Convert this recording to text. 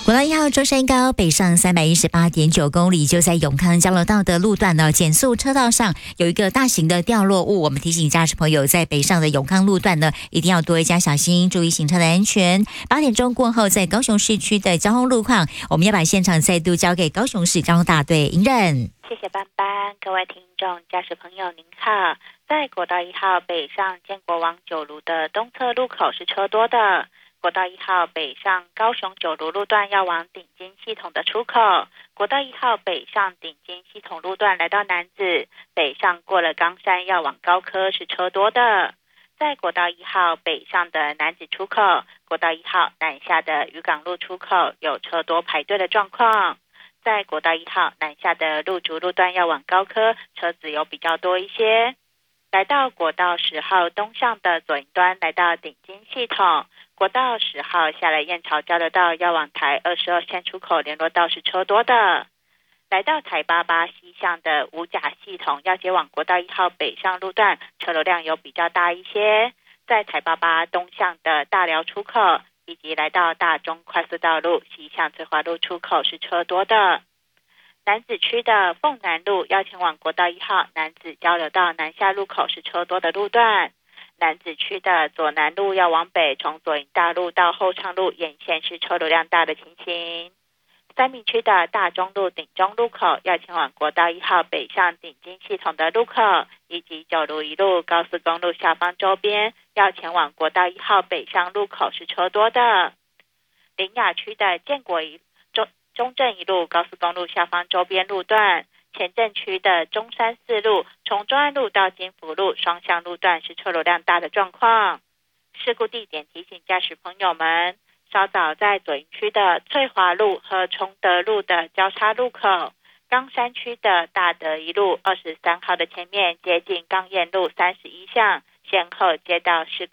国道1号中山高北上318.9公里，就在永康交流道的路段呢，减速车道上有一个大型的掉落物，我们提醒驾驶朋友在北上的永康路段呢，一定要多加小心，注意行车的安全。8点钟过后，在高雄市区的交通路况，我们要把现场再度交给高雄市交通大队尹任。 谢谢班班，各位听众驾驶朋友您好，在国道1号北上建国往九如的东侧路口是车多的。国道1号北上高雄九如路段要往顶金系统的出口，国道1号北上顶金系统路段来到楠梓，北上过了冈山要往高科是车多的。在国道1号北上的楠梓出口，国道1号南下的渔港路出口有车多排队的状况。在国道1号南下的路竹路段要往高科，车子有比较多一些。来到国道10号东向的左营端，来到顶金系统，国道10号下了燕巢交流道要往台22线出口联络道是车多的。来到台88西向的五甲系统，要接往国道1号北上路段，车流量有比较大一些。在台88东向的大寮出口，以及来到大中快速道路西向翠华路出口是车多的。楠梓区的凤南路要前往国道1号楠梓交流道南下路口是车多的路段。楠梓区的左南路要往北，从左营大路到后昌路沿线是车流量大的情形。三民区的大中路顶中路口要前往国道1号北上顶金系统的路口，以及九如一路高速公路下方周边要前往国道1号北上路口是车多的。苓雅区的建国中正一路高速公路下方周边路段，前镇区的中山四路从中安路到金福路双向路段是车流量大的状况。事故地点提醒驾驶朋友们，稍早在左营区的翠华路和崇德路的交叉路口，冈山区的大德一路23号的前面接近冈燕路31巷，先后接到事故